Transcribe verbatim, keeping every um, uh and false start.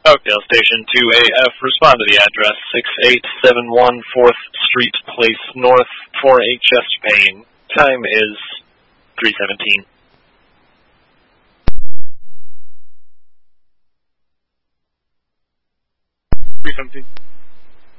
Oakdale Station two A F, respond to the address six eight seven one fourth Street Place North for a chest pain. Time is three seventeen. three seventeen.